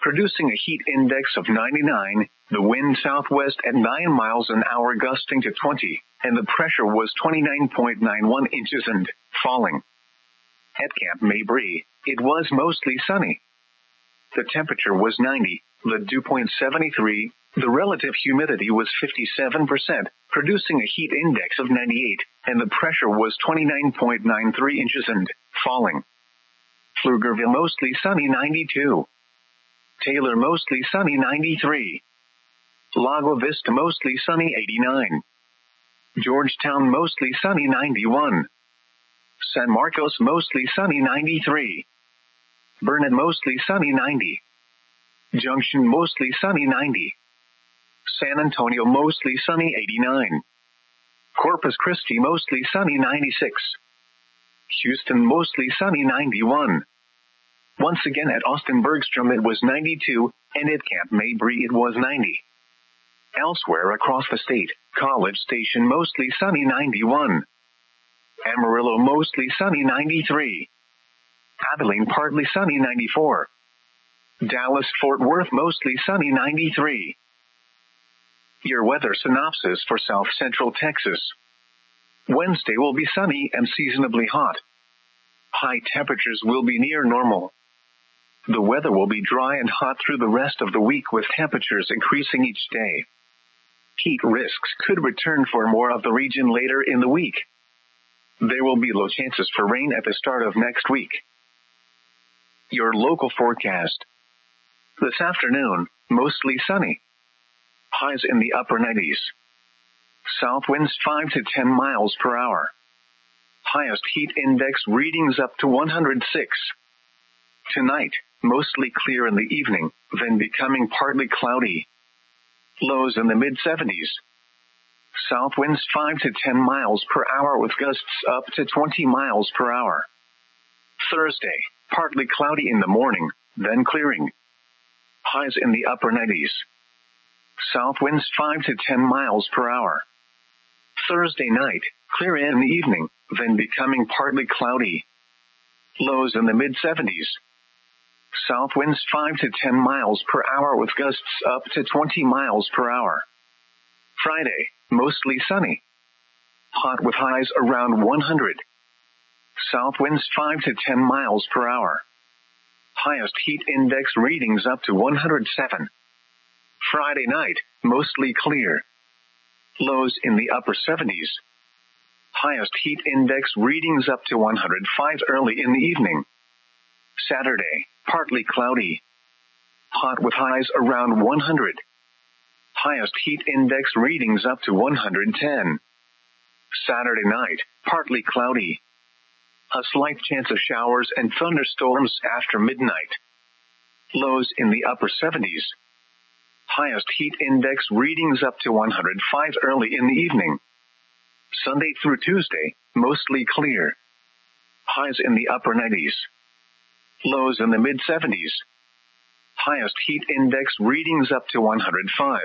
producing a heat index of 99, the wind southwest at 9 miles an hour gusting to 20, and the pressure was 29.91 inches and falling. At Camp Mabry, it was mostly sunny. The temperature was 90, the dew point 73, the relative humidity was 57%, producing a heat index of 98, and the pressure was 29.93 inches and falling. Pflugerville mostly sunny 92. Taylor mostly sunny 93. Lago Vista mostly sunny 89. Georgetown mostly sunny 91. San Marcos mostly sunny 93. Burnet mostly sunny 90. Junction mostly sunny 90. San Antonio mostly sunny 89. Corpus Christi mostly sunny 96. Houston mostly sunny 91. Once again at Austin Bergstrom it was 92, and at Camp Mabry it was 90. Elsewhere across the state, College Station mostly sunny 91. Amarillo mostly sunny 93. Abilene partly sunny 94. Dallas-Fort Worth mostly sunny 93. Your weather synopsis for South Central Texas. Wednesday will be sunny and seasonably hot. High temperatures will be near normal. The weather will be dry and hot through the rest of the week with temperatures increasing each day. Heat risks could return for more of the region later in the week. There will be low chances for rain at the start of next week. Your local forecast. This afternoon, mostly sunny. Highs in the upper 90s. South winds 5 to 10 miles per hour. Highest heat index readings up to 106. Tonight, mostly clear in the evening, then becoming partly cloudy. Lows in the mid-70s. South winds 5 to 10 miles per hour with gusts up to 20 miles per hour. Thursday, partly cloudy in the morning, then clearing. Highs in the upper 90s. South winds 5 to 10 miles per hour. Thursday night, clear in the evening, then becoming partly cloudy. Lows in the mid-70s. South winds 5 to 10 miles per hour with gusts up to 20 miles per hour. Friday, mostly sunny. Hot with highs around 100. South winds 5 to 10 miles per hour. Highest heat index readings up to 107. Friday night, mostly clear. Lows in the upper 70s. Highest heat index readings up to 105 early in the evening. Saturday, partly cloudy. Hot with highs around 100. Highest heat index readings up to 110. Saturday night, partly cloudy. A slight chance of showers and thunderstorms after midnight. Lows in the upper 70s. Highest heat index readings up to 105 early in the evening. Sunday through Tuesday, mostly clear. Highs in the upper 90s. Lows in the mid-70s. Highest heat index readings up to 105.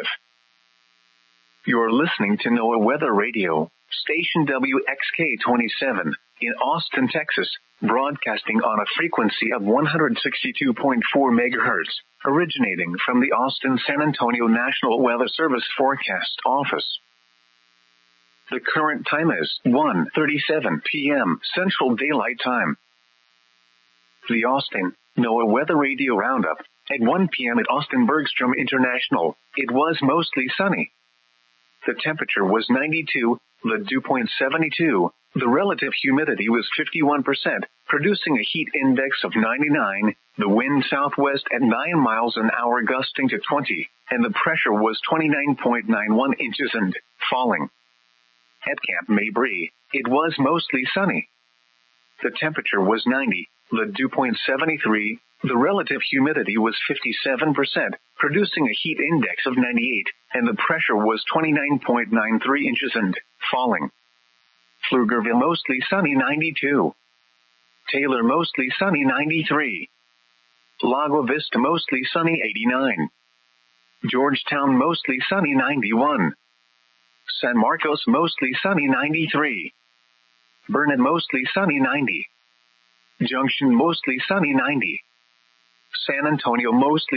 You're listening to NOAA Weather Radio, station WXK-27, in Austin, Texas, broadcasting on a frequency of 162.4 megahertz, originating from the Austin-San Antonio National Weather Service Forecast Office. The current time is 1:37 p.m. Central Daylight Time. The Austin NOAA Weather Radio Roundup. At 1 p.m. at Austin Bergstrom International, it was mostly sunny. The temperature was 92, the dew point 72, the relative humidity was 51%, producing a heat index of 99, the wind southwest at 9 miles an hour gusting to 20, and the pressure was 29.91 inches and falling. At Camp Mabry, it was mostly sunny. The temperature was 90, the dew point 73, the relative humidity was 57%, producing a heat index of 98, and the pressure was 29.93 inches and falling. Pflugerville mostly sunny 92. Taylor mostly sunny 93. Lago Vista mostly sunny 89. Georgetown mostly sunny 91. San Marcos mostly sunny 93. Burnet mostly sunny 90. Junction mostly sunny 90. San Antonio mostly